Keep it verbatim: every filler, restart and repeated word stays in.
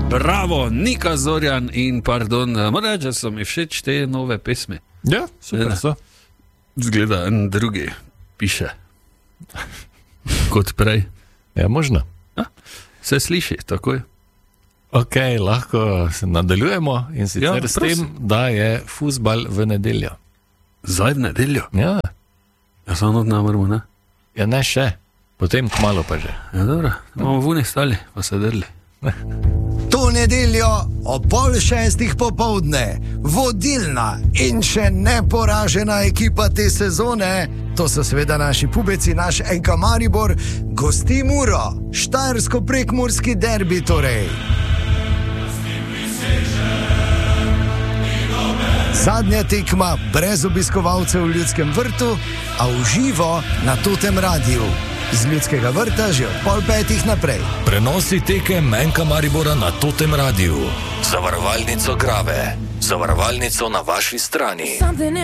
Bravo, Nika Zorjan in pardon, moram reči, da so mi všeč te nove pesmi. Ja, super so. Zgleda, en drugi piše kot prej. Ja, možno. Ja, se sliši takoj. Ok, lahko se nadaljujemo in sicer Ja, s prosim. tem, da je fuzbal v nedeljo. Zdaj v nedeljo. Ja, Ja, samo ne moramo, ne? ja ne še, potem kmalu pa že. Ja, dobro, bomo v unih stali, pa se drli. To nedeljo ob pol šestih popovdne vodilna in še neporažena ekipa te sezone, to so seveda naši pubeci, naš N K Maribor, gosti Muro, štajersko-prekmurski derbi torej. Zadnja tekma brez obiskovalcev v Ljudskem vrtu, a v živo na Totem radiju. Z Ljudskega vrta že od pol petih naprej. Prenosi tekem N K Maribora na Totem radiju. Zavarovalnico Grave. Zavarovalnico na vaši strani.